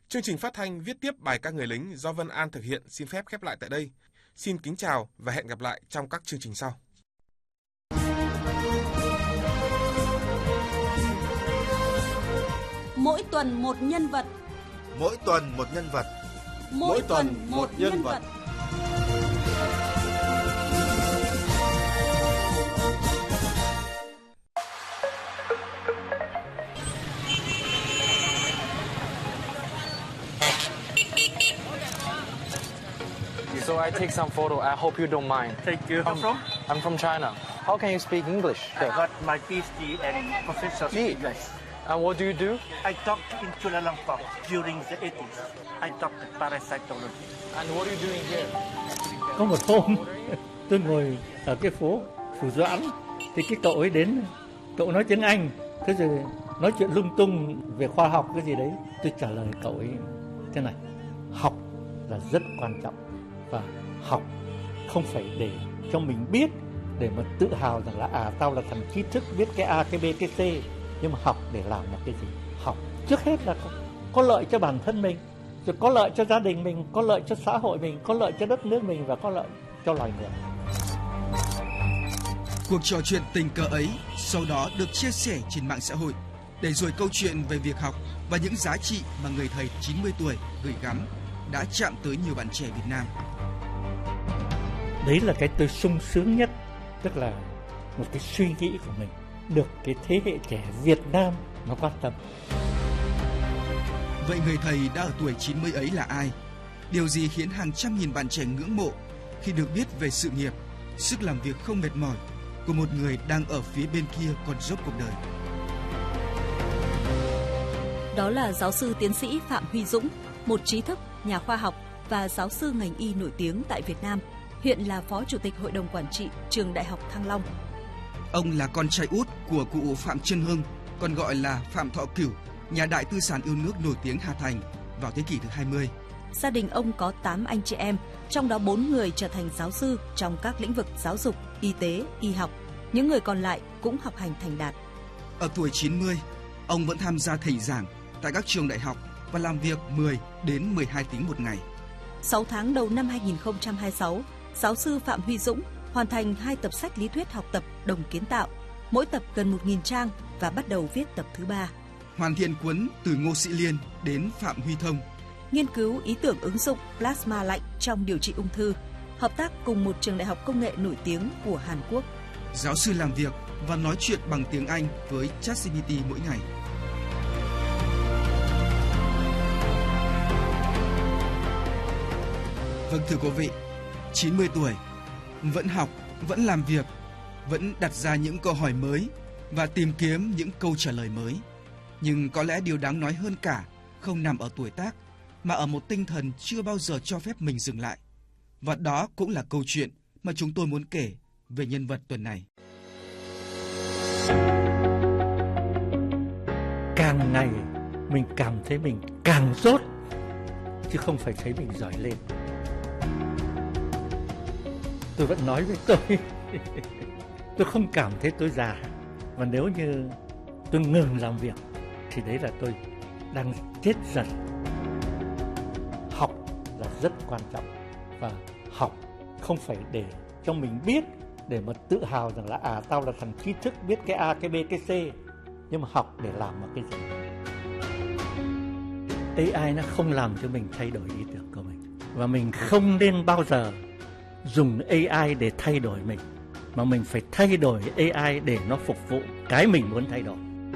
Chương trình phát thanh viết tiếp bài ca người lính do Vân An thực hiện xin phép khép lại tại đây. Xin kính chào và hẹn gặp lại trong các chương trình sau. Mỗi tuần một nhân vật. Mỗi tuần một nhân vật. Mỗi tuần một nhân vật. So I take some photo. I hope you don't mind. Thank you. From? I'm from China. How can you speak English? I got my PhD and professor's English. And what do you do? I taught in Kuala Lumpur during the 80s. I taught parasitology. And what are you doing here? Có một hôm tôi ngồi ở cái phố Phủ Doãn thì cái cậu ấy đến, cậu nói tiếng Anh, thế rồi nói chuyện lung tung về khoa học cái gì đấy. Tôi trả lời cậu ấy thế này: học là rất quan trọng và học không phải để cho mình biết, để mà tự hào rằng là tao là thằng trí thức biết cái A, cái B, cái C, nhưng mà học để làm là cái gì? Học trước hết là có lợi cho bản thân mình, rồi có lợi cho gia đình mình, có lợi cho xã hội mình, có lợi cho đất nước mình và có lợi cho loài người. Cuộc trò chuyện tình cờ ấy sau đó được chia sẻ trên mạng xã hội, để rồi câu chuyện về việc học và những giá trị mà người thầy 90 tuổi gửi gắm đã chạm tới nhiều bạn trẻ Việt Nam. Đấy là cái tôi sung sướng nhất, tức là một cái suy nghĩ của mình được cái thế hệ trẻ Việt Nam nó quan tâm. Vậy người thầy đã ở tuổi 90 ấy là ai? Điều gì khiến hàng trăm nghìn bạn trẻ ngưỡng mộ khi được biết về sự nghiệp, sức làm việc không mệt mỏi của một người đang ở phía bên kia con dốc cuộc đời? Đó là giáo sư tiến sĩ Phạm Huy Dũng, một trí thức, nhà khoa học và giáo sư ngành y nổi tiếng tại Việt Nam, hiện là Phó Chủ tịch Hội đồng Quản trị Trường Đại học Thăng Long. Ông là con trai út của cụ Phạm Trân Hưng, còn gọi là Phạm Thọ Cửu, nhà đại tư sản yêu nước nổi tiếng Hà Thành vào thế kỷ thứ 20. Gia đình ông có 8 anh chị em, trong đó 4 người trở thành giáo sư trong các lĩnh vực giáo dục, y tế, y học. Những người còn lại cũng học hành thành đạt. Ở tuổi 90, ông vẫn tham gia thầy giảng tại các trường đại học và làm việc 10 đến 12 tiếng một ngày. 6 tháng đầu năm 2026, giáo sư Phạm Huy Dũng hoàn thành 2 tập sách lý thuyết học tập Đồng Kiến Tạo, mỗi tập gần 1.000 trang và bắt đầu viết tập thứ 3. Hoàn thiện cuốn Từ Ngô Sĩ Liên đến Phạm Huy Thông. Nghiên cứu ý tưởng ứng dụng plasma lạnh trong điều trị ung thư, hợp tác cùng một trường đại học công nghệ nổi tiếng của Hàn Quốc. Giáo sư làm việc và nói chuyện bằng tiếng Anh với ChatGPT mỗi ngày. Vâng, thưa quý vị, 90 tuổi, vẫn học, vẫn làm việc, vẫn đặt ra những câu hỏi mới và tìm kiếm những câu trả lời mới. Nhưng có lẽ điều đáng nói hơn cả không nằm ở tuổi tác, mà ở một tinh thần chưa bao giờ cho phép mình dừng lại. Và đó cũng là câu chuyện mà chúng tôi muốn kể về nhân vật tuần này. Càng ngày mình cảm thấy mình càng dốt, chứ không phải thấy mình giỏi lên. Tôi vẫn nói với tôi không cảm thấy tôi già. Và nếu như tôi ngừng làm việc thì đấy là tôi đang chết dần. Học là rất quan trọng, và học không phải để cho mình biết, để mà tự hào rằng là tao là thằng trí thức biết cái A, cái B, cái C, nhưng mà học để làm một cái gì. AI nó không làm cho mình thay đổi ý tưởng của mình, và mình không nên bao giờ dùng AI để thay đổi mình, mà mình phải thay đổi AI để nó phục vụ cái mình muốn thay đổi.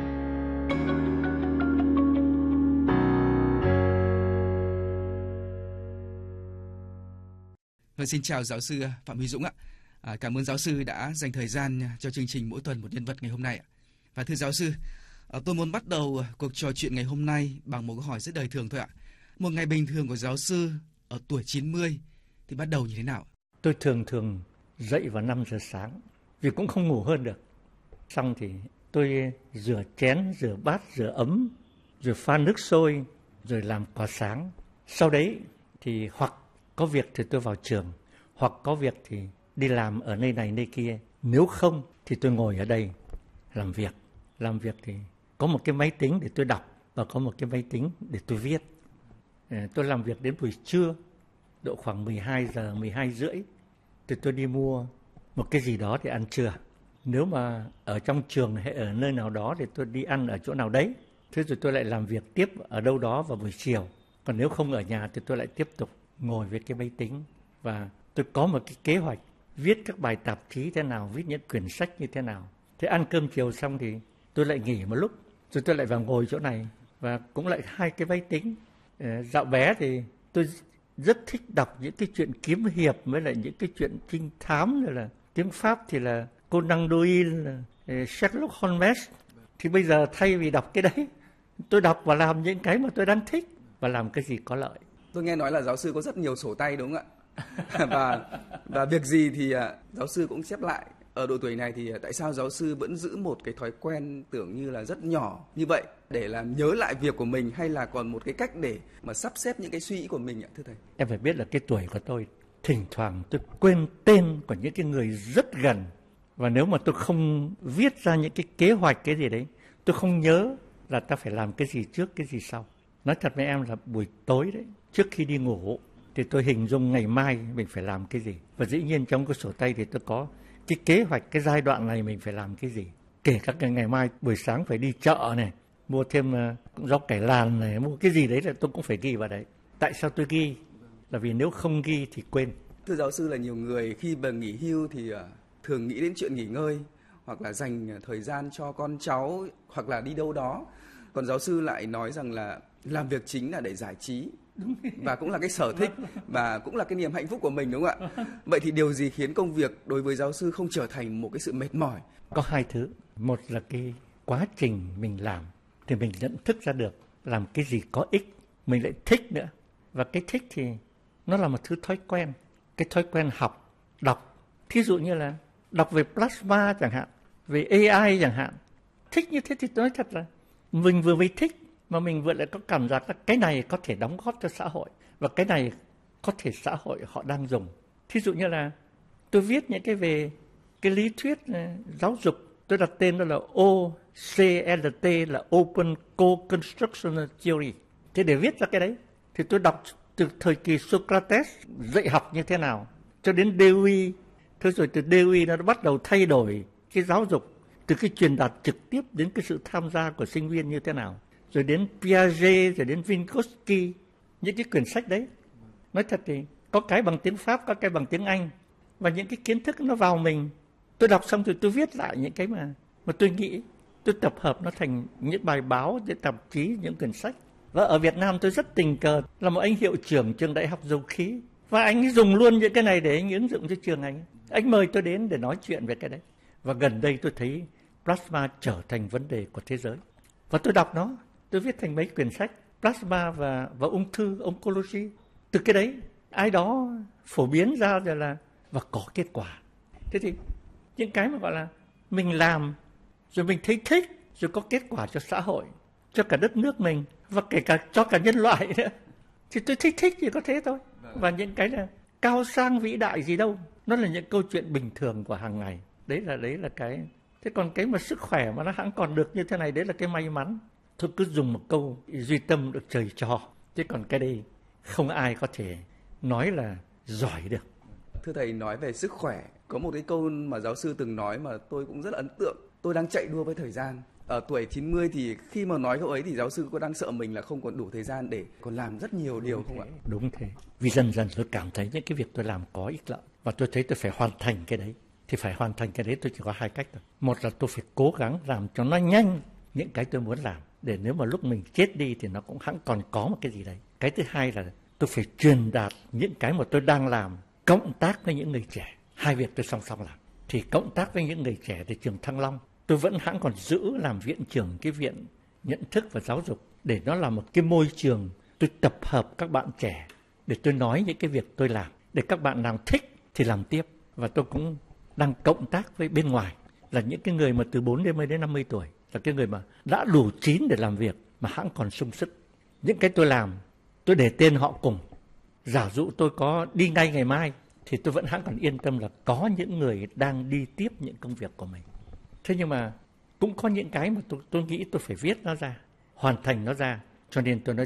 Xin chào giáo sư Phạm Huy Dũng ạ. Cảm ơn giáo sư đã dành thời gian cho chương trình Mỗi tuần một nhân vật ngày hôm nay ạ. Và thưa giáo sư, tôi muốn bắt đầu cuộc trò chuyện ngày hôm nay bằng một câu hỏi rất đời thường thôi ạ. Một ngày bình thường của giáo sư ở tuổi 90 thì bắt đầu như thế nào? Tôi thường dậy vào 5 giờ sáng, vì cũng không ngủ hơn được. Xong thì tôi rửa chén, rửa bát, rửa ấm, rồi pha nước sôi, rồi làm quả sáng. Sau đấy thì hoặc có việc thì tôi vào trường, hoặc có việc thì đi làm ở nơi này nơi kia. Nếu không thì tôi ngồi ở đây làm việc. Làm việc thì có một cái máy tính để tôi đọc và có một cái máy tính để tôi viết. tôi làm việc đến buổi trưa, độ khoảng 12 giờ, 12 rưỡi, thì tôi đi mua một cái gì đó để ăn trưa. Nếu mà ở trong trường hay ở nơi nào đó thì tôi đi ăn ở chỗ nào đấy. Thế rồi tôi lại làm việc tiếp ở đâu đó vào buổi chiều. Còn nếu không ở nhà thì tôi lại tiếp tục ngồi với cái máy tính. Và tôi có một cái kế hoạch viết các bài tạp chí thế nào, viết những quyển sách như thế nào. Thế ăn cơm chiều xong thì tôi lại nghỉ một lúc, rồi tôi lại vào ngồi chỗ này và cũng lại hai cái máy tính. Dạo bé thì tôi rất thích đọc những cái chuyện kiếm hiệp với lại những cái chuyện trinh thám, rồi là tiếng Pháp thì là Conan Doyle, Sherlock Holmes. Thì bây giờ thay vì đọc cái đấy, tôi đọc và làm những cái mà tôi đang thích và làm cái gì có lợi. Tôi nghe nói là giáo sư có rất nhiều sổ tay đúng không ạ? và việc gì thì giáo sư cũng chép lại. Ở độ tuổi này thì tại sao giáo sư vẫn giữ một cái thói quen tưởng như là rất nhỏ như vậy để làm nhớ lại việc của mình, hay là còn một cái cách để mà sắp xếp những cái suy nghĩ của mình ạ, thưa thầy? Em phải biết là cái tuổi của tôi, thỉnh thoảng tôi quên tên của những cái người rất gần. Và nếu mà tôi không viết ra những cái kế hoạch cái gì đấy, tôi không nhớ là ta phải làm cái gì trước, cái gì sau. Nói thật với em là buổi tối đấy, trước khi đi ngủ thì tôi hình dung ngày mai mình phải làm cái gì. Và dĩ nhiên trong cái sổ tay thì tôi có cái kế hoạch, cái giai đoạn này mình phải làm cái gì. Kể cả cái ngày mai buổi sáng phải đi chợ này, mua thêm rau cải làn này, mua cái gì đấy là tôi cũng phải ghi vào đấy. Tại sao tôi ghi? Là vì nếu không ghi thì quên. Thưa giáo sư, là nhiều người khi mà nghỉ hưu thì thường nghĩ đến chuyện nghỉ ngơi, hoặc là dành thời gian cho con cháu, hoặc là đi đâu đó. Còn giáo sư lại nói rằng là làm việc chính là để giải trí, và cũng là cái sở thích, và cũng là cái niềm hạnh phúc của mình, đúng không ạ? Vậy thì điều gì khiến công việc đối với giáo sư không trở thành một cái sự mệt mỏi? Có hai thứ. Một là cái quá trình mình làm thì mình nhận thức ra được làm cái gì có ích, mình lại thích nữa. Và cái thích thì nó là một thứ thói quen. Cái thói quen học, đọc. Thí dụ như là đọc về plasma chẳng hạn, về AI chẳng hạn. Thích như thế thì nói thật là mình vừa mới thích mà mình vừa lại có cảm giác là cái này có thể đóng góp cho xã hội, và cái này có thể xã hội họ đang dùng. Thí dụ như là tôi viết những cái về cái lý thuyết giáo dục, tôi đặt tên đó là OCLT, là Open Co-Constructional Theory. Thế để viết ra cái đấy thì tôi đọc từ thời kỳ Socrates dạy học như thế nào cho đến Dewey. Thế rồi từ Dewey nó bắt đầu thay đổi cái giáo dục, từ cái truyền đạt trực tiếp đến cái sự tham gia của sinh viên như thế nào, rồi đến Piaget, rồi đến Vygotsky. Những cái quyển sách đấy, nói thật thì có cái bằng tiếng Pháp, có cái bằng tiếng Anh, và những cái kiến thức nó vào mình. Tôi đọc xong rồi tôi viết lại những cái mà tôi nghĩ, tôi tập hợp nó thành những bài báo, những tạp chí, những quyển sách. Và ở Việt Nam tôi rất tình cờ là một anh hiệu trưởng trường đại học dầu khí, và anh ấy dùng luôn những cái này để anh ứng dụng cho trường anh. Anh mời tôi đến để nói chuyện về cái đấy. Và gần đây tôi thấy plasma trở thành vấn đề của thế giới. Và tôi đọc nó, tôi viết thành mấy quyển sách, plasma và ung thư, oncology. Từ cái đấy, ai đó phổ biến ra rồi là, và có kết quả. Thế thì những cái mà gọi là mình làm, rồi mình thấy thích, rồi có kết quả cho xã hội, cho cả đất nước mình, và kể cả cho cả nhân loại nữa. Thì tôi thích thì có thế thôi. Và những cái là cao sang vĩ đại gì đâu, nó là những câu chuyện bình thường của hàng ngày. Đấy là cái. Thế còn cái mà sức khỏe mà nó hẵng còn được như thế này, đấy là cái may mắn. Thôi cứ dùng một câu duy tâm được trời cho. Chứ còn cái đây không ai có thể nói là giỏi được. Thưa thầy, nói về sức khỏe, có một cái câu mà giáo sư từng nói mà tôi cũng rất là ấn tượng. Tôi đang chạy đua với thời gian. Ở tuổi 90 thì khi mà nói câu ấy thì giáo sư có đang sợ mình là không còn đủ thời gian để còn làm rất nhiều điều đúng không ạ? Đúng thế. Vì dần dần tôi cảm thấy những cái việc tôi làm có ích lợi, và tôi thấy tôi phải hoàn thành cái đấy. Thì phải hoàn thành cái đấy tôi chỉ có hai cách thôi. Một là tôi phải cố gắng làm cho nó nhanh những cái tôi muốn làm, để nếu mà lúc mình chết đi thì nó cũng hẵng còn có một cái gì đấy. Cái thứ hai là tôi phải truyền đạt những cái mà tôi đang làm, cộng tác với những người trẻ. Hai việc tôi song song làm. Thì cộng tác với những người trẻ thì trường Thăng Long, tôi vẫn hẵng còn giữ làm viện trưởng cái viện nhận thức và giáo dục, để nó là một cái môi trường tôi tập hợp các bạn trẻ để tôi nói những cái việc tôi làm, để các bạn nào thích thì làm tiếp. Và tôi cũng đang cộng tác với bên ngoài là những cái người mà từ 40 đến 50 tuổi, là cái người mà đã đủ chín để làm việc mà hẵng còn sung sức. Những cái tôi làm, tôi để tên họ cùng. Giả dụ tôi có đi ngay ngày mai thì tôi vẫn hẵng còn yên tâm là có những người đang đi tiếp những công việc của mình. Thế nhưng mà cũng có những cái mà tôi nghĩ tôi phải viết nó ra, hoàn thành nó ra. Cho nên tôi nói thật,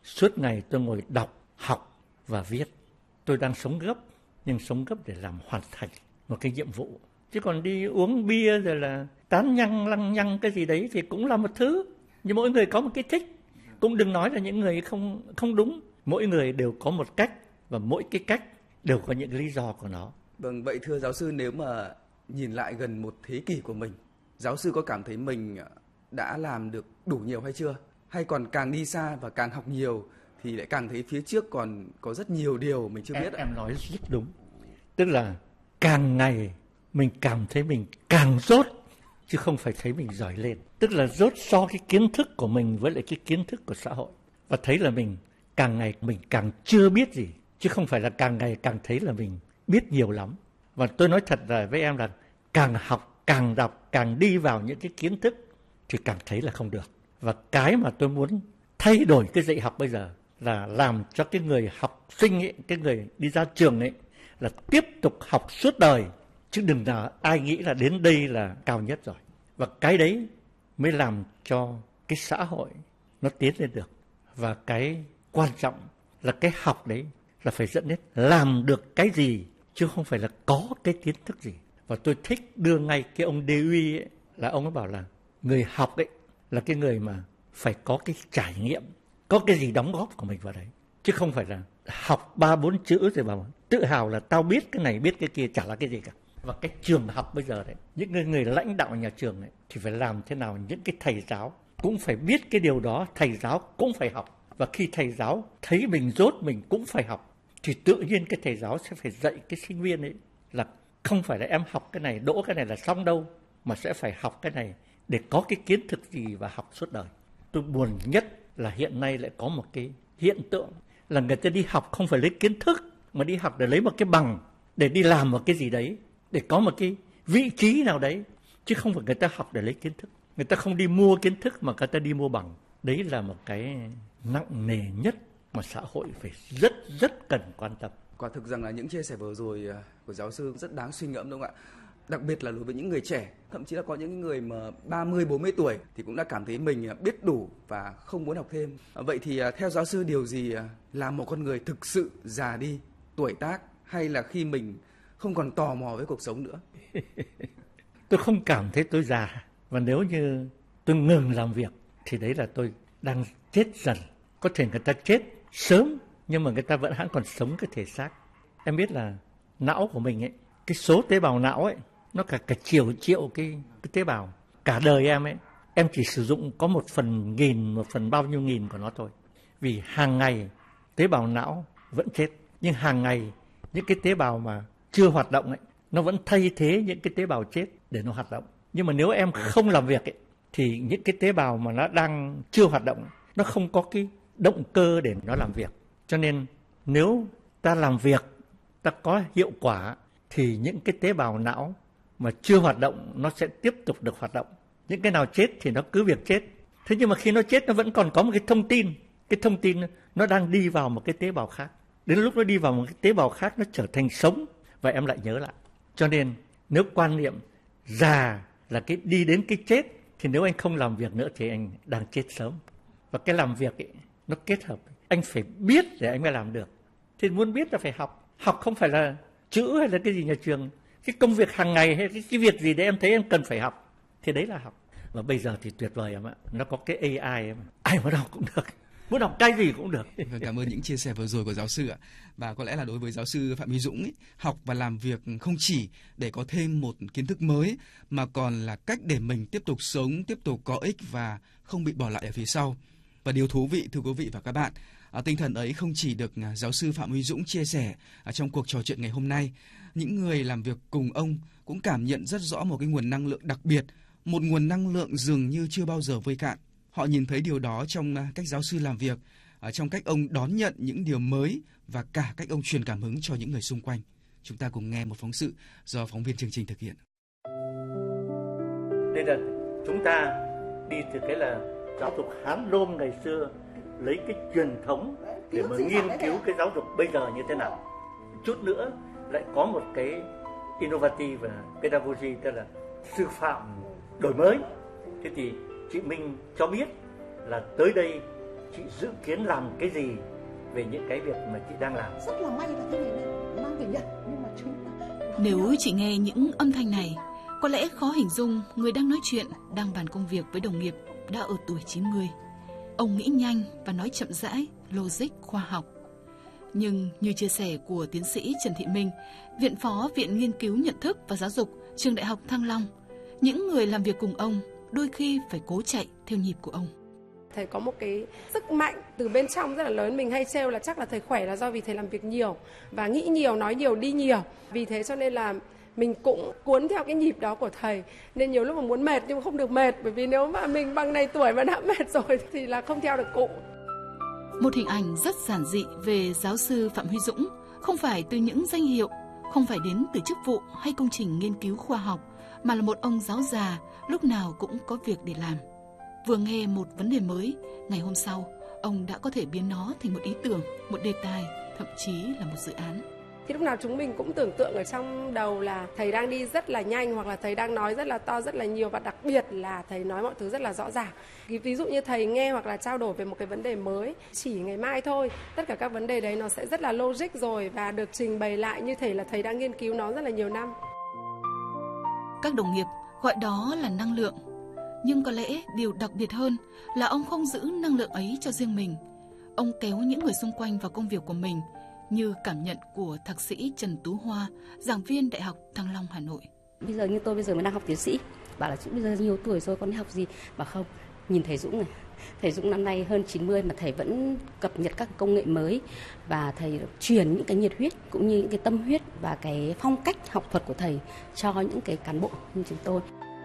Suốt ngày tôi ngồi đọc, học và viết. Tôi đang sống gấp, nhưng sống gấp để làm hoàn thành một cái nhiệm vụ. Chứ còn đi uống bia rồi là tán nhăng, lăng nhăng cái gì đấy thì cũng là một thứ. Nhưng mỗi người có một cái thích. Cũng đừng nói là những người không đúng. Mỗi người đều có một cách, và mỗi cái cách đều có những lý do của nó. Vâng, vậy thưa giáo sư, nếu mà nhìn lại gần một thế kỷ của mình, giáo sư có cảm thấy mình đã làm được đủ nhiều hay chưa? Hay còn càng đi xa và càng học nhiều thì lại càng thấy phía trước còn có rất nhiều điều mình chưa biết ạ? Em nói rất đúng. Tức là càng ngày mình cảm thấy mình càng dốt, chứ không phải thấy mình giỏi lên. Tức là dốt so cái kiến thức của mình với lại cái kiến thức của xã hội. Và thấy là mình càng ngày mình càng chưa biết gì, chứ không phải là càng ngày càng thấy là mình biết nhiều lắm. Và tôi nói thật là với em là càng học, càng đọc, càng đi vào những cái kiến thức thì càng thấy là không được. Và cái mà tôi muốn thay đổi cái dạy học bây giờ là làm cho cái người học sinh ấy, cái người đi ra trường ấy là tiếp tục học suốt đời, chứ đừng là ai nghĩ là đến đây là cao nhất rồi. Và cái đấy mới làm cho cái xã hội nó tiến lên được. Và cái quan trọng là cái học đấy là phải dẫn đến làm được cái gì, chứ không phải là có cái kiến thức gì. Và tôi thích đưa ngay cái ông Dewey ấy, là ông ấy bảo là người học ấy là cái người mà phải có cái trải nghiệm, có cái gì đóng góp của mình vào đấy. Chứ không phải là học 3-4 chữ rồi bảo tự hào là tao biết cái này biết cái kia, chả là cái gì cả. Và cái trường học bây giờ đấy, những người lãnh đạo nhà trường ấy, thì phải làm thế nào những cái thầy giáo cũng phải biết cái điều đó, thầy giáo cũng phải học. Và khi thầy giáo thấy mình dốt mình cũng phải học, thì tự nhiên cái thầy giáo sẽ phải dạy cái sinh viên ấy là không phải là em học cái này, đỗ cái này là xong đâu, mà sẽ phải học cái này để có cái kiến thức gì và học suốt đời. Tôi buồn nhất là hiện nay lại có một cái hiện tượng là người ta đi học không phải lấy kiến thức, mà đi học để lấy một cái bằng, để đi làm một cái gì đấy, để có một cái vị trí nào đấy, chứ không phải người ta học để lấy kiến thức. Người ta không đi mua kiến thức mà người ta đi mua bằng. Đấy là một cái nặng nề nhất mà xã hội phải rất cần quan tâm. Quả thực rằng là những chia sẻ vừa rồi của giáo sư rất đáng suy ngẫm, đúng không ạ? Đặc biệt là đối với những người trẻ, thậm chí là có những người mà 30-40 tuổi thì cũng đã cảm thấy mình biết đủ và không muốn học thêm. Vậy thì theo giáo sư, điều gì làm một con người thực sự già đi, tuổi tác, hay là khi mình không còn tò mò với cuộc sống nữa? Tôi không cảm thấy tôi già, và nếu như tôi ngừng làm việc thì đấy là tôi đang chết dần. Có thể người ta chết sớm nhưng mà người ta vẫn hãng còn sống cái thể xác. Em biết là não của mình ấy, cái số tế bào não ấy, nó cả triệu cái tế bào. Cả đời em ấy, em chỉ sử dụng có 1/1000, 1/1000 bao nhiêu nghìn của nó thôi. Vì hàng ngày tế bào não vẫn chết, nhưng hàng ngày những cái tế bào mà chưa hoạt động ấy, nó vẫn thay thế những cái tế bào chết để nó hoạt động. Nhưng mà nếu em không làm việc ấy, thì những cái tế bào mà nó đang chưa hoạt động, nó không có cái động cơ để nó làm việc. Cho nên nếu ta làm việc, ta có hiệu quả, thì những cái tế bào não mà chưa hoạt động nó sẽ tiếp tục được hoạt động. Những cái nào chết thì nó cứ việc chết. Thế nhưng mà khi nó chết nó vẫn còn có một cái thông tin. Cái thông tin nó đang đi vào một cái tế bào khác. Đến lúc nó đi vào một cái tế bào khác, nó trở thành sống và em lại nhớ lại. Cho nên nếu quan niệm già là cái đi đến cái chết, thì nếu anh không làm việc nữa thì anh đang chết sớm. Và cái làm việc ấy, nó kết hợp. Anh phải biết để anh mới làm được. Thì muốn biết là phải học. Học không phải là chữ hay là cái gì nhà trường. Cái công việc hàng ngày hay cái việc gì để em thấy em cần phải học, thì đấy là học. Và bây giờ thì tuyệt vời em ạ. Nó có cái AI em. Ai muốn học cũng được. Muốn học cái gì cũng được. Cảm ơn những chia sẻ vừa rồi của giáo sư ạ. Và có lẽ là đối với giáo sư Phạm Huy Dũng ấy, học và làm việc không chỉ để có thêm một kiến thức mới, mà còn là cách để mình tiếp tục sống, tiếp tục có ích và không bị bỏ lại ở phía sau. Và điều thú vị, thưa quý vị và các bạn, tinh thần ấy không chỉ được giáo sư Phạm Huy Dũng chia sẻ trong cuộc trò chuyện ngày hôm nay. Những người làm việc cùng ông cũng cảm nhận rất rõ một cái nguồn năng lượng đặc biệt, một nguồn năng lượng dường như chưa bao giờ vơi cạn. Họ nhìn thấy điều đó trong cách giáo sư làm việc, trong cách ông đón nhận những điều mới và cả cách ông truyền cảm hứng cho những người xung quanh. Chúng ta cùng nghe một phóng sự do phóng viên chương trình thực hiện. Đây là chúng ta đi từ cái là giáo dục Hán Nôm ngày xưa, lấy cái truyền thống để mà nghiên cứu cái giáo dục bây giờ như thế nào. Chút nữa lại có một cái innovative và pedagogy, tức là sư phạm đổi mới. Thế thì chị Minh cho biết là tới đây chị dự kiến làm cái gì về những cái việc mà chị đang làm. Rất là may là cái này mang về Nhật, nhưng mà chúng Nếu chị nghe những âm thanh này, có lẽ khó hình dung người đang nói chuyện, đang bàn công việc với đồng nghiệp đã ở tuổi 90. Ông nghĩ nhanh và nói chậm rãi, logic, khoa học. Nhưng như chia sẻ của tiến sĩ Trần Thị Minh, Viện Phó Viện Nghiên cứu Nhận thức và Giáo dục, Trường Đại học Thăng Long, những người làm việc cùng ông đôi khi phải cố chạy theo nhịp của ông. Thầy có một cái sức mạnh từ bên trong rất là lớn. Mình hay trêu là chắc là thầy khỏe là do vì thầy làm việc nhiều và nghĩ nhiều, nói nhiều, đi nhiều. Vì thế cho nên là mình cũng cuốn theo cái nhịp đó của thầy. Nên nhiều lúc mà muốn mệt nhưng mà không được mệt. Bởi vì nếu mà mình bằng này tuổi mà đã mệt rồi thì là không theo được cụ. Một hình ảnh rất giản dị về giáo sư Phạm Huy Dũng, không phải từ những danh hiệu, không phải đến từ chức vụ hay công trình nghiên cứu khoa học, mà là một ông giáo già lúc nào cũng có việc để làm. Vừa nghe một vấn đề mới, ngày hôm sau, ông đã có thể biến nó thành một ý tưởng, một đề tài, thậm chí là một dự án. Thì lúc nào chúng mình cũng tưởng tượng ở trong đầu là thầy đang đi rất là nhanh, hoặc là thầy đang nói rất là to, rất là nhiều, và đặc biệt là thầy nói mọi thứ rất là rõ ràng. Ví dụ như thầy nghe hoặc là trao đổi về một cái vấn đề mới chỉ ngày mai thôi, tất cả các vấn đề đấy nó sẽ rất là logic rồi và được trình bày lại như thể là thầy đang nghiên cứu nó rất là nhiều năm. Các đồng nghiệp gọi đó là năng lượng. Nhưng có lẽ điều đặc biệt hơn là ông không giữ năng lượng ấy cho riêng mình. Ông kéo những người xung quanh vào công việc của mình, như cảm nhận của thạc sĩ Trần Tú Hoa, giảng viên Đại học Thăng Long, Hà Nội. Bây giờ như tôi bây giờ mới đang học tiến sĩ, bảo là bây giờ nhiều tuổi rồi con đi học gì, bảo không, nhìn thầy Dũng này. Thầy Dũng năm nay hơn 90 mà thầy vẫn cập nhật các công nghệ mới và thầy truyền những cái nhiệt huyết cũng như những cái tâm huyết và cái phong cách học thuật của thầy cho những cái cán bộ như chúng tôi.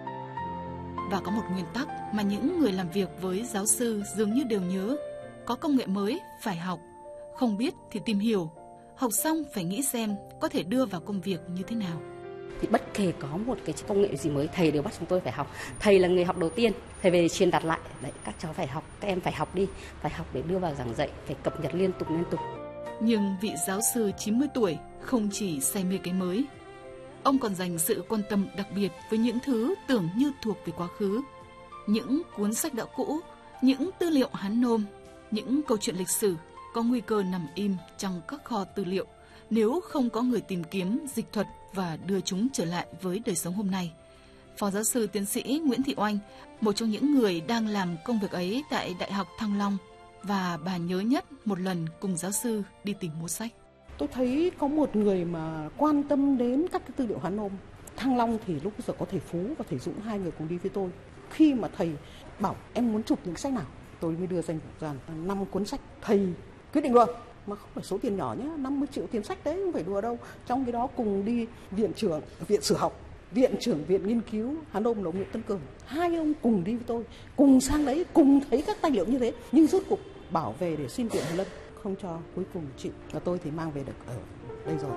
Và có một nguyên tắc mà những người làm việc với giáo sư dường như đều nhớ, có công nghệ mới phải học, không biết thì tìm hiểu, học xong phải nghĩ xem có thể đưa vào công việc như thế nào. Thì bất kể có một cái công nghệ gì mới, thầy đều bắt chúng tôi phải học. Thầy là người học đầu tiên, thầy về truyền đạt lại, đấy, các cháu phải học, các em phải học đi, phải học để đưa vào giảng dạy, phải cập nhật liên tục. Nhưng vị giáo sư 90 tuổi không chỉ say mê cái mới, ông còn dành sự quan tâm đặc biệt với những thứ tưởng như thuộc về quá khứ. Những cuốn sách đã cũ, những tư liệu Hán Nôm, những câu chuyện lịch sử có nguy cơ nằm im trong các kho tư liệu nếu không có người tìm kiếm, dịch thuật và đưa chúng trở lại với đời sống hôm nay. Phó giáo sư tiến sĩ Nguyễn Thị Oanh, một trong những người đang làm công việc ấy tại Đại học Thăng Long, và bà nhớ nhất một lần cùng giáo sư đi tìm mua sách. tôi thấy có một người mà quan tâm đến các cái tư liệu Hán Nôm. Thăng Long thì lúc bây giờ có thầy Phú và thầy Dũng, hai người cùng đi với tôi. Khi mà thầy bảo em muốn chụp những sách nào, tôi mới đưa danh mục ra 5 cuốn sách. Thầy quyết định luôn, mà không phải số tiền nhỏ nhé, 50 triệu tiền sách đấy, không phải đùa đâu. Trong cái đó cùng đi viện trưởng Viện Sử học, Viện trưởng Viện Nghiên cứu Hán Nôm là ông Nguyễn Tân Cường. Hai ông cùng đi với tôi, cùng sang đấy, cùng thấy các tài liệu như thế. Nhưng rốt cuộc bảo về để xin Viện Hàn Lâm, không cho, cuối cùng chịu. Và tôi thì mang về được ở đây rồi.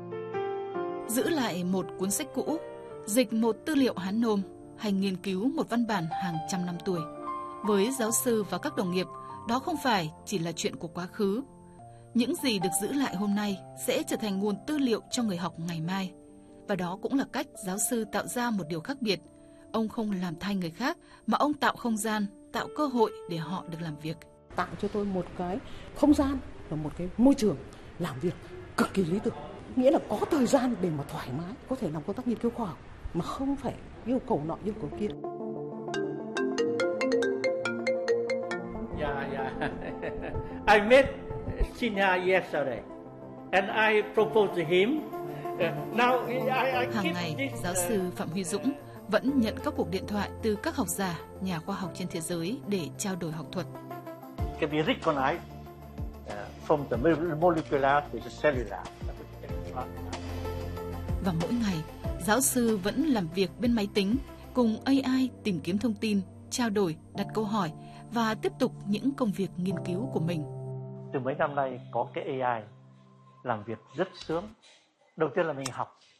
Giữ lại một cuốn sách cũ, dịch một tư liệu Hán Nôm hay nghiên cứu một văn bản hàng trăm năm tuổi. Với giáo sư và các đồng nghiệp, đó không phải chỉ là chuyện của quá khứ. Những gì được giữ lại hôm nay sẽ trở thành nguồn tư liệu cho người học ngày mai. Và đó cũng là cách giáo sư tạo ra một điều khác biệt. Ông không làm thay người khác, mà ông tạo không gian, tạo cơ hội để họ được làm việc. Tạo cho tôi một cái không gian và một cái môi trường làm việc cực kỳ lý tưởng. Nghĩa là có thời gian để mà thoải mái, có thể làm công tác nghiên cứu khoa học mà không phải yêu cầu nọ yêu cầu kia. Yeah. I met Sinha yesterday and I proposed to him. Now Hàng ngày, giáo sư Phạm Huy Dũng vẫn nhận các cuộc điện thoại từ các học giả, nhà khoa học trên thế giới để trao đổi học thuật. Can be recognized from the molecular to the cellular. Và mỗi ngày, giáo sư vẫn làm việc bên máy tính, cùng AI tìm kiếm thông tin, trao đổi, đặt câu hỏi và tiếp tục những công việc nghiên cứu của mình. Từ mấy năm nay có cái AI làm việc rất sướng. Đầu tiên là mình học